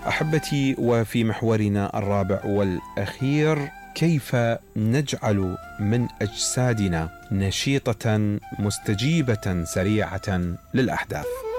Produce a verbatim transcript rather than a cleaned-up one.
أحبتي، وفي محورنا الرابع والأخير، كيف نجعل من أجسادنا نشيطة مستجيبة سريعة للأحداث؟